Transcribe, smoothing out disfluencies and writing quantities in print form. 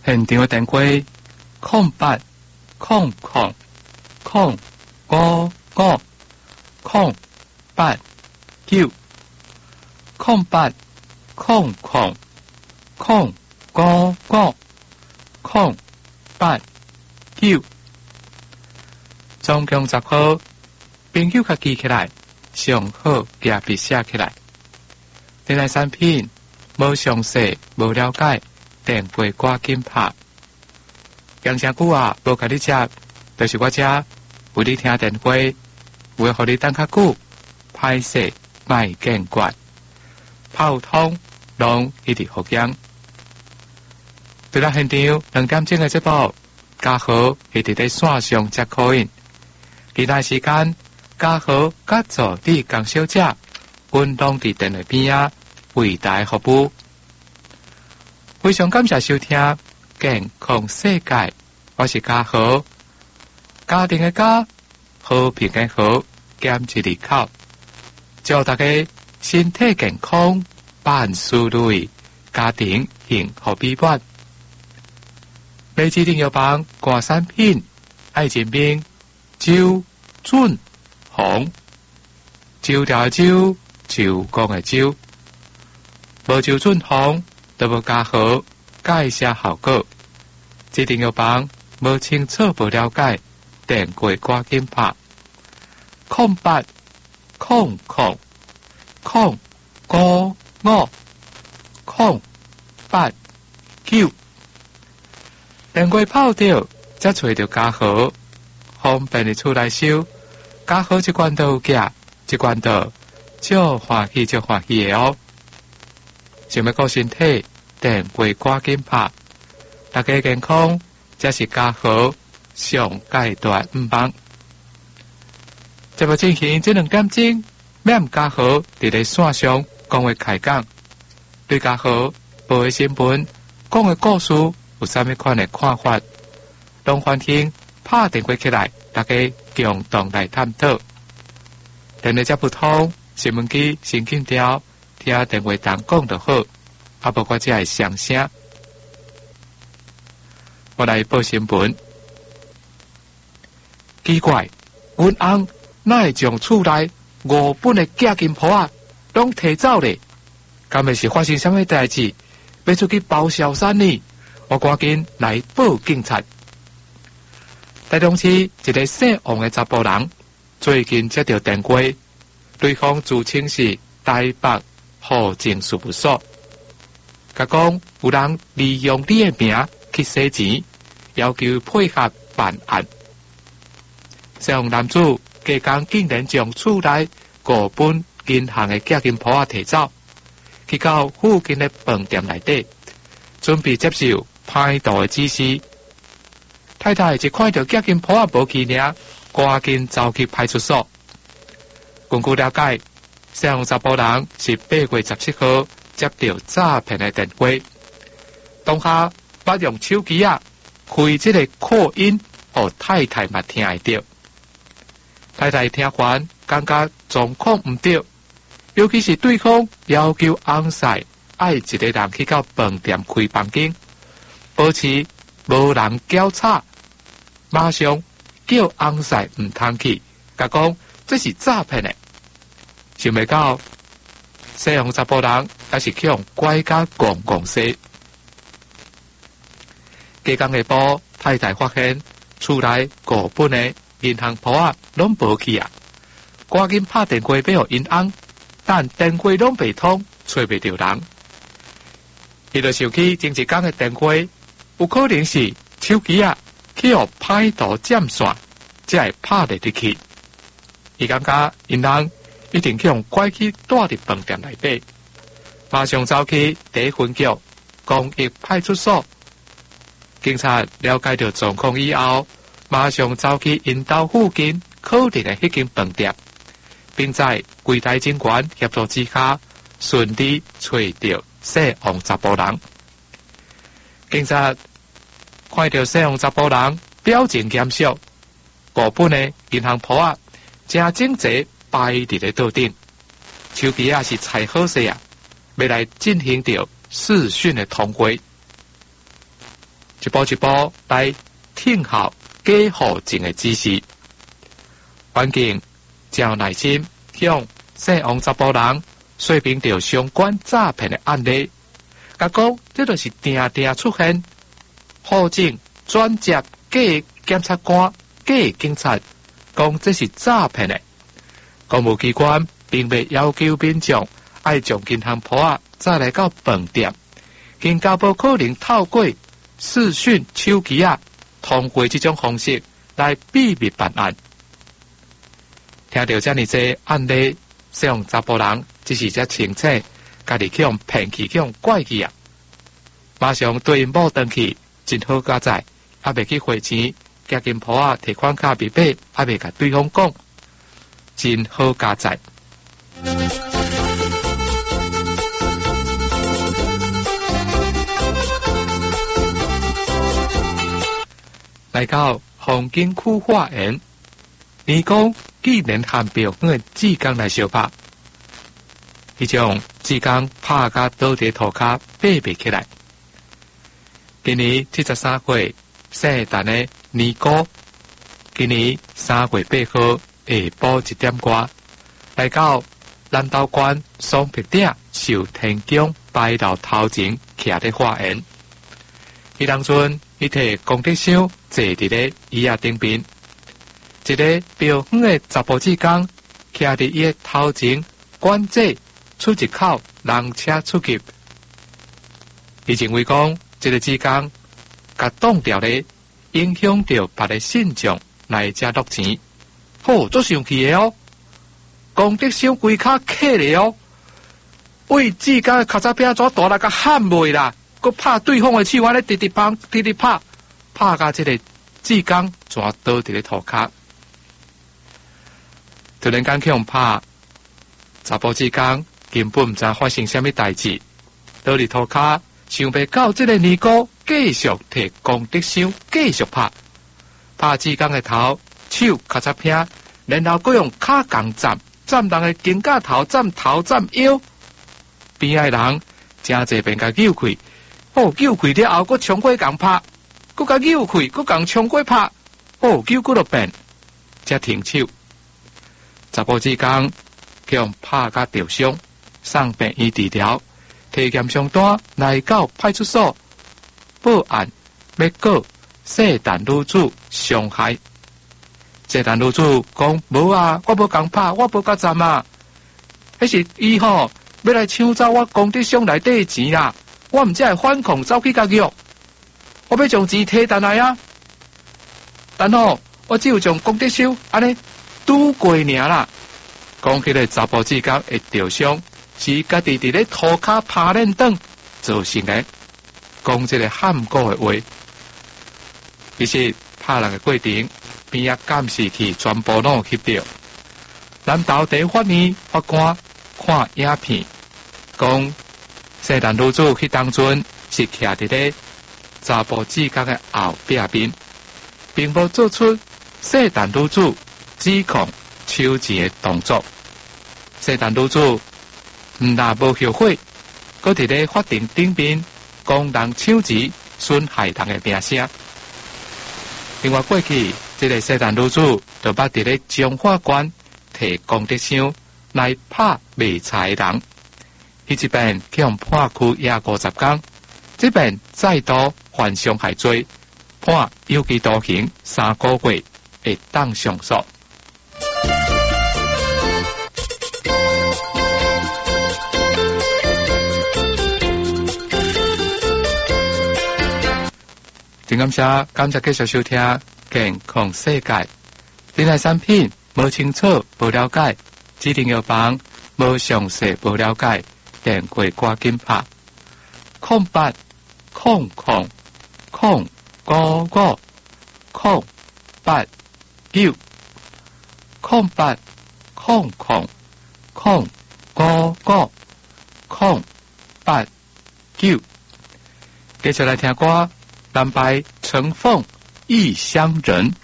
现场的电话0800055505080005550589。总共10号，朋友甲记起来，上好也笔写起来。电台产品无详细、无了解，电话赶紧拍。讲真久啊，无甲你接，就是我这为你听电话，为互你等较久，歹势卖见怪，泡通拢一直好讲。对了，现场2点钟的节目，嘉豪一直在线上接口音。其他时间，嘉豪甲助理江小姐，阮拢伫电话边啊为大家服务。非常感谢收听健康世界，我是嘉豪。家庭的家，和平的和，减一字口。祝大家身体健康，万事如意，家庭幸福美满。买指定药房挂产品，爱情兵、周准红、周条的周、周公的周，无周准红，都无嘉豪介绍效果。指定药房无清楚无了解，电话赶紧拍080005550889。电话泡到，才找到嘉豪，方便的厝内收。嘉豪一罐都有价，一罐都足欢喜的哦。想要顾身体，电话赶紧拍。大家健康，这是嘉豪上阶段5帮。节目进行这2点钟，免嘉豪伫咧线上讲话开讲，对嘉豪报的新闻、讲的故事有啥物款的看法，拢欢迎拍电话起来，大家共同来探讨。电话接不通，新闻机先紧调，听电话筒讲就好，啊无我只会上声。我来报新闻。奇怪，阮翁哪会将厝内5本的假金铺啊，拢摕走咧？敢会是发生什么代志？要出去包小三呢？我赶紧来报警察。台中市一个姓王的查甫人，最近接到电话，对方自称是台北户政事务所，甲讲有人利用你的名去洗钱，要求配合办案。姓王男子加工竟然将厝内5本银行的假金铺啊摕走，去到附近的饭店内底，准备接受歹徒的指示。太太一看到假金铺啊无去领，赶紧走去派出所。根据了解，姓查甫人是8月17号接到诈骗的电话，当下捌用手机啊开这个扩音，互太太嘛听会到。太太听完，感觉状况唔对，尤其是对方要求翁婿爱一个人去到饭店开房间，保持无人交叉，马上叫翁婿唔通去，甲讲这是诈骗的。想袂到，西洋查甫人还是去用拐甲讲说。加工下晡，太太发现厝内5本的银行簿啊拢无去啊，赶紧拍电话要互因翁，但电话拢袂通，找袂到人。伊就想起前一天的电话，有可能是手机啊去互歹徒占线，才会拍得入去。伊感觉因翁一定去用拐去带入饭店内底，马上走去第1分局公益派出所。警察了解到状况以后，马上走去因家附近靠近的迄间饭店，并在柜台警员协助之下，顺利找到姓王查甫人。警察看到姓王查甫人表情严肃，5本的银行簿啊，正整齐摆伫咧桌顶，手机啊是裁好势啊，要来进行着视讯的通话。 一步一步来听候假好情的指示。环境真有耐心，向姓王查甫人说明着相关诈骗的案例。甲讲，这就是定定出现，法警转接假检察官、假警察，讲这是诈骗的。公务机关并未要求民众爱从银行簿仔再来到饭店，更加无可能透过视讯、手机通话这种方式来秘密办案。听到这么多案例，像查甫人只是只清楚，家己去用骗去，去用怪去马上对因某登去，真好加载，还未去汇钱，加金铺提款卡未买，还未甲对方讲，真好加载。来到黄金区法院，你讲既然含标的志刚来相拍，伊将志刚拍甲倒伫涂骹爬不起来。今年73岁圣诞的尼哥，今年3月8号下晡1点多，来到南投县双皮顶寿天宫拜楼头前徛伫法院。伊当阵伊摕公德箱坐伫咧椅仔顶边，一个标远的查甫志工徛伫伊的头前，管制出入口人车出入。伊认为讲，这个志工甲挡掉咧，影响到别个信众来遮落钱。好，足生气的哦！公德箱规骹客咧哦，为志工的脚趾边怎大力甲喊袂啦？佮拍对方的手腕咧，直直碰，直直拍，拍甲这个志工全倒伫咧涂骹。突然间去用拍，查甫志工根本唔知发生什么代志，倒伫涂骹，想袂到这个尼哥继续摕公德箱继续拍，拍志工的头、手、脚趾片，然后佮用骹共站人的肩胛头，站头站腰，边仔人真济便甲扭开。哦，扭开了后，佮冲过共拍，佮甲扭开，佮共冲过拍，哦，扭过了变，才停手。查甫志工向拍甲受伤，送病院治疗，提验伤单来到派出所报案，要告姓陈女子伤害。姓陈女子讲无啊，我无共拍，我无甲站啊，迄是伊吼要来抢走我公德箱内底钱啦。我唔只系反抗，走去甲约，我要将钱摕倒来啊！但吼，我只有将公德箱安尼拄过尔啦。讲起来，查甫志工会受伤，是家己伫咧涂骹拍练凳造成的。讲这个喊过的话，其实拍人的过程边仔监视器全部拢有翕到。南投地法院法官看影片，讲。姓陈女子迄当阵是徛伫咧查甫志工的后壁边，并无做出姓陈女子指控收钱的动作。姓陈女子毋但无后悔，搁伫咧法庭顶边讲人抢钱损害人的名声。另外过去，这个姓陈女子就捌伫咧中法官摕公德箱来拍卖财的人。伊这边去用判拘役50天，这边再度犯伤害罪，判有期徒刑3个月，会当上诉。真感谢继续收听健康世界。另外产品无清楚、无了解，指定药房无详细、无了解。电话赶紧拍0800 055 089 0800 055 089 089。接下来听歌，南白乘凤异乡人。